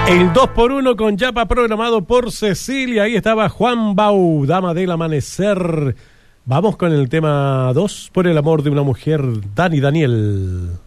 El 2x1 con Yapa programado por Cecilia. Ahí estaba Juan Bau, Dama del Amanecer. Vamos con el tema 2, Por el amor de una mujer, Dani Daniel.